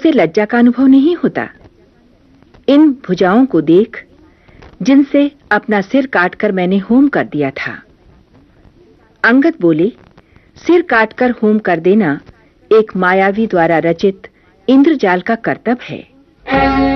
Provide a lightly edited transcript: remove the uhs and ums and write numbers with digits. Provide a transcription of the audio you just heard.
उसे लज्जा का अनुभव नहीं होता। इन भुजाओं को देख, जिनसे अपना सिर काटकर मैंने होम कर दिया था। अंगद बोले, सिर काटकर होम कर देना एक मायावी द्वारा रचित इंद्रजाल का करतब है।